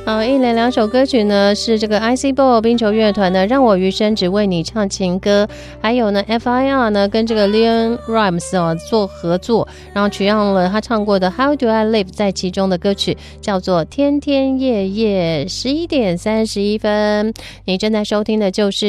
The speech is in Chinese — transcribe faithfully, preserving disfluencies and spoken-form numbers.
好，一连两首歌曲呢是这个 I C Ball 冰球乐团的让我余生只为你唱情歌，还有呢 F I R 呢跟这个 Leon Rimes 哦做合作，然后取样了他唱过的 How Do I Live 在其中的歌曲叫做天天夜夜。十一点三十一分，你正在收听的就是